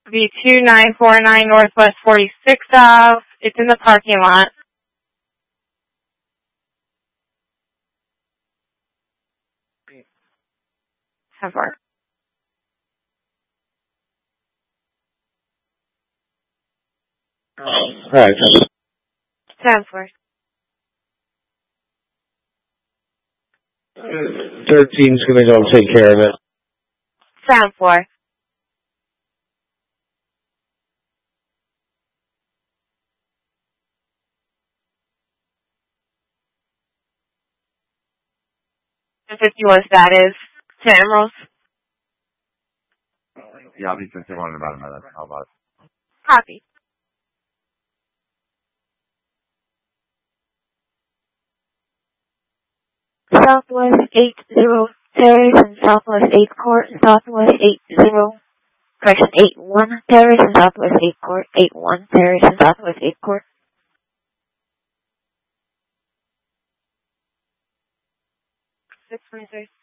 V2949 Northwest 46th Ave. It's in the parking lot. Have work. Alright. Sounds worse. 13's gonna go take care of it. Sound floor. The 51 status to Emeralds. Yeah, I'll be 51 in about a minute. How about it? Copy. Southwest 80 Terrace and Southwest 8 Court, Southwest 81 Terrace and Southwest 8 Court, 81 Terrace and Southwest 8 Court. 623.